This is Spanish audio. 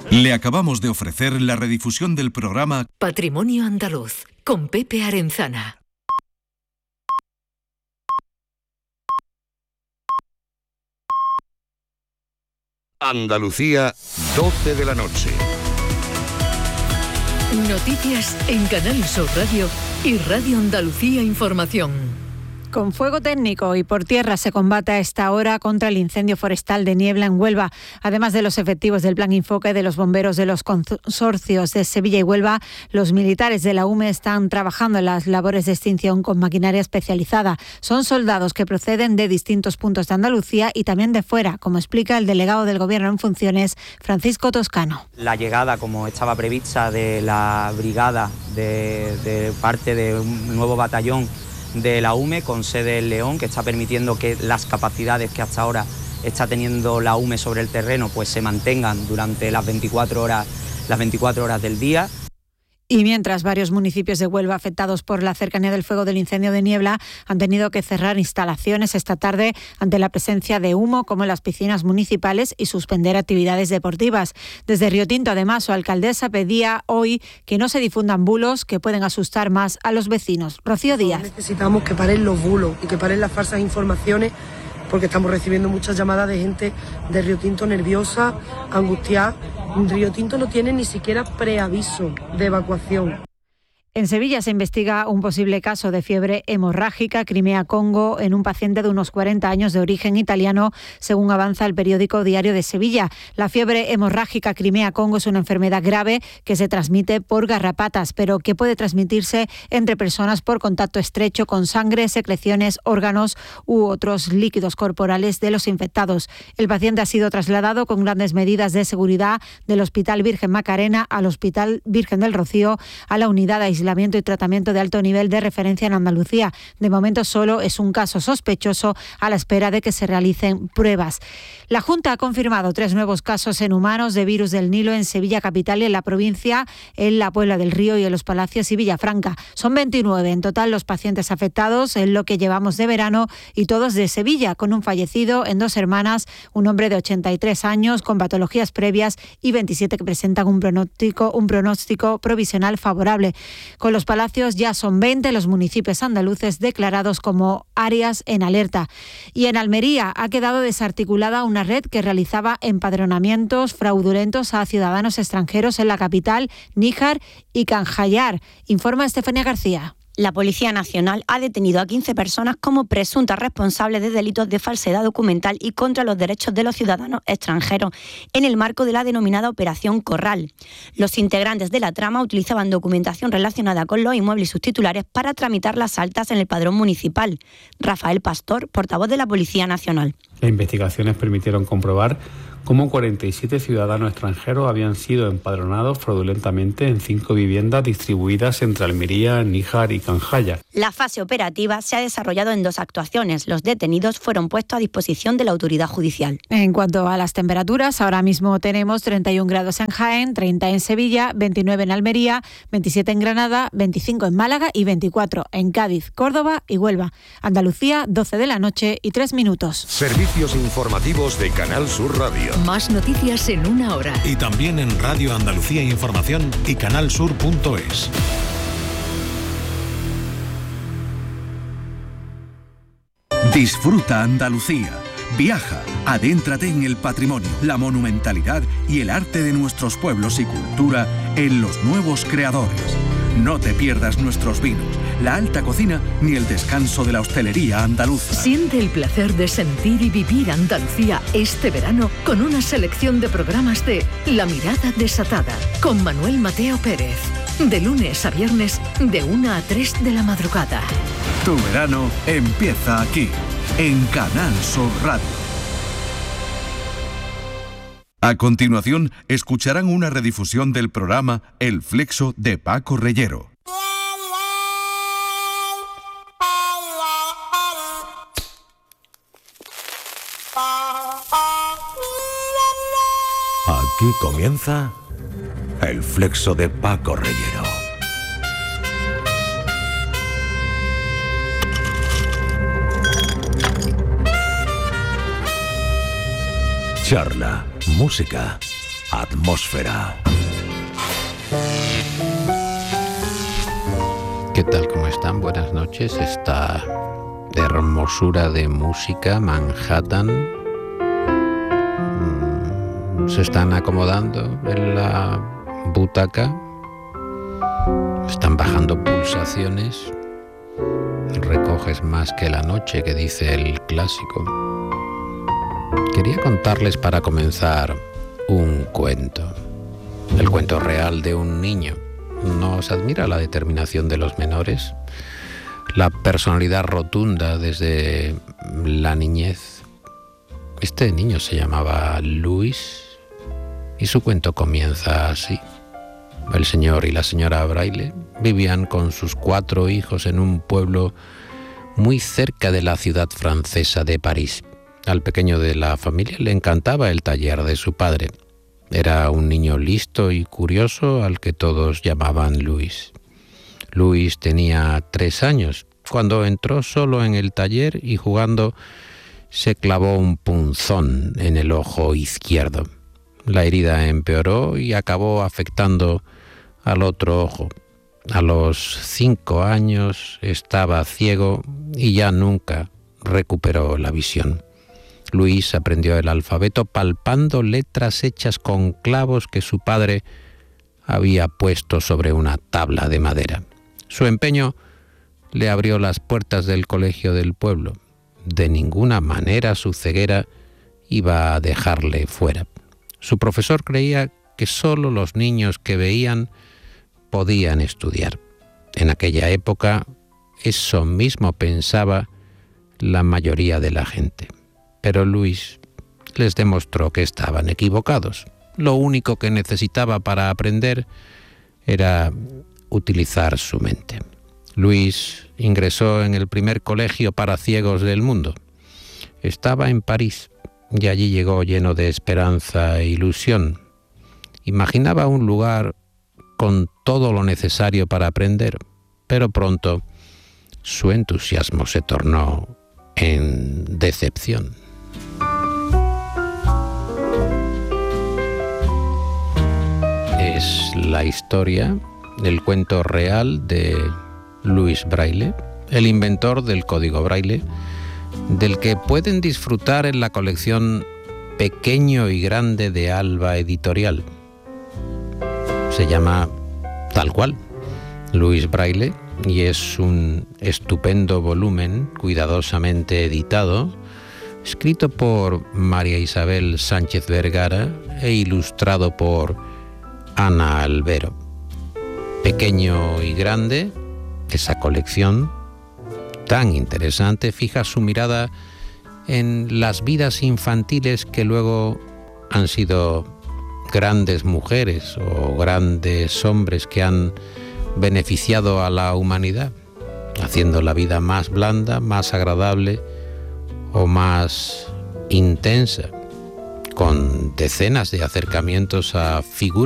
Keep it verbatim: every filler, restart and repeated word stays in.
Le acabamos de ofrecer la redifusión del programa Patrimonio Andaluz, con Pepe Arenzana. Andalucía, doce de la noche. Noticias en Canal Sur Radio y Radio Andalucía Información. Con fuego técnico y por tierra se combate a esta hora contra el incendio forestal de Niebla en Huelva. Además de los efectivos del Plan Infoque, de los bomberos de los consorcios de Sevilla y Huelva, los militares de la U M E están trabajando en las labores de extinción con maquinaria especializada. Son soldados que proceden de distintos puntos de Andalucía y también de fuera, como explica el delegado del Gobierno en funciones, Francisco Toscano. La llegada, como estaba prevista, de la brigada de, de parte de un nuevo batallón de la U M E con sede en León, que está permitiendo que las capacidades que hasta ahora está teniendo la U M E sobre el terreno pues se mantengan durante las veinticuatro horas, las veinticuatro horas del día. Y mientras varios municipios de Huelva afectados por la cercanía del fuego del incendio de Niebla han tenido que cerrar instalaciones esta tarde ante la presencia de humo, como en las piscinas municipales, y suspender actividades deportivas. Desde Río Tinto, además, su alcaldesa pedía hoy que no se difundan bulos que pueden asustar más a los vecinos. Rocío Díaz. Necesitamos que paren los bulos y que paren las falsas informaciones, porque estamos recibiendo muchas llamadas de gente de Río Tinto nerviosa, angustiada. Río Tinto no tiene ni siquiera preaviso de evacuación. En Sevilla se investiga un posible caso de fiebre hemorrágica Crimea-Congo en un paciente de unos cuarenta años de origen italiano, según avanza el periódico Diario de Sevilla. La fiebre hemorrágica Crimea-Congo es una enfermedad grave que se transmite por garrapatas, pero que puede transmitirse entre personas por contacto estrecho con sangre, secreciones, órganos u otros líquidos corporales de los infectados. El paciente ha sido trasladado con grandes medidas de seguridad del Hospital Virgen Macarena al Hospital Virgen del Rocío, a la unidad de aislamiento y tratamiento de alto nivel de referencia en Andalucía. De momento solo es un caso sospechoso a la espera de que se realicen pruebas. La Junta ha confirmado tres nuevos casos en humanos de virus del Nilo en Sevilla capital y en la provincia, en la Puebla del Río y en Los Palacios y Villafranca. Son veintinueve en total los pacientes afectados en lo que llevamos de verano, y todos de Sevilla, con un fallecido en Dos Hermanas, un hombre de ochenta y tres años con patologías previas y veintisiete que presentan un pronóstico, un pronóstico provisional favorable. Con Los Palacios ya son veinte los municipios andaluces declarados como áreas en alerta. Y en Almería ha quedado desarticulada una red que realizaba empadronamientos fraudulentos a ciudadanos extranjeros en la capital, Níjar y Canjayar. Informa Estefanía García. La Policía Nacional ha detenido a quince personas como presuntas responsables de delitos de falsedad documental y contra los derechos de los ciudadanos extranjeros en el marco de la denominada Operación Corral. Los integrantes de la trama utilizaban documentación relacionada con los inmuebles y sus titulares para tramitar las altas en el padrón municipal. Rafael Pastor, portavoz de la Policía Nacional. Las investigaciones permitieron comprobar cómo cuarenta y siete ciudadanos extranjeros habían sido empadronados fraudulentamente en cinco viviendas distribuidas entre Almería, Níjar y Canjaya. La fase operativa se ha desarrollado en dos actuaciones. Los detenidos fueron puestos a disposición de la autoridad judicial. En cuanto a las temperaturas, ahora mismo tenemos treinta y un grados en Jaén, treinta en Sevilla, veintinueve en Almería, veintisiete en Granada, veinticinco en Málaga y veinticuatro en Cádiz, Córdoba y Huelva. Andalucía, doce de la noche y tres minutos. Servicios informativos de Canal Sur Radio. Más noticias en una hora. Y también en Radio Andalucía Información y canalsur punto es. Disfruta Andalucía. Viaja, adéntrate en el patrimonio, la monumentalidad y el arte de nuestros pueblos y cultura en Los Nuevos Creadores. No te pierdas nuestros vinos, la alta cocina ni el descanso de la hostelería andaluza. Siente el placer de sentir y vivir Andalucía este verano con una selección de programas de La Mirada Desatada con Manuel Mateo Pérez. De lunes a viernes, de una a tres de la madrugada. Tu verano empieza aquí, en Canal Sur Radio. A continuación, escucharán una redifusión del programa El Flexo de Paco Reyero. Aquí comienza El Flexo de Paco Reyero. Charla, música, Atmósfera. ¿Qué tal? ¿Cómo están? Buenas noches. Esta hermosura de música, Manhattan. Se están acomodando en la butaca. Están bajando pulsaciones. Recoges más que la noche, que dice el clásico. Quería contarles para comenzar un cuento. El cuento real de un niño. ¿Nos admira la determinación de los menores? La personalidad rotunda desde la niñez. Este niño se llamaba Luis y su cuento comienza así. El señor y la señora Braille vivían con sus cuatro hijos en un pueblo muy cerca de la ciudad francesa de París. Al pequeño de la familia le encantaba el taller de su padre. Era un niño listo y curioso al que todos llamaban Luis. Luis tenía tres años cuando entró solo en el taller y jugando se clavó un punzón en el ojo izquierdo. La herida empeoró y acabó afectando al otro ojo. A los cinco años estaba ciego y ya nunca recuperó la visión. Luis aprendió el alfabeto palpando letras hechas con clavos que su padre había puesto sobre una tabla de madera. Su empeño le abrió las puertas del colegio del pueblo. De ninguna manera su ceguera iba a dejarle fuera. Su profesor creía que solo los niños que veían podían estudiar. En aquella época, eso mismo pensaba la mayoría de la gente. Pero Luis les demostró que estaban equivocados. Lo único que necesitaba para aprender era utilizar su mente. Luis ingresó en el primer colegio para ciegos del mundo. Estaba en París y allí llegó lleno de esperanza e ilusión. Imaginaba un lugar con todo lo necesario para aprender, pero pronto su entusiasmo se tornó en decepción. Es la historia del cuento real de Louis Braille, el inventor del código Braille, del que pueden disfrutar en la colección Pequeño y Grande de Alba Editorial. Se llama tal cual, Louis Braille, y es un estupendo volumen cuidadosamente editado, escrito por María Isabel Sánchez Vergara e ilustrado por Ana Albero. Pequeño y Grande, esa colección tan interesante, fija su mirada en las vidas infantiles que luego han sido grandes mujeres o grandes hombres que han beneficiado a la humanidad, haciendo la vida más blanda, más agradable o más intensa, con decenas de acercamientos a figuras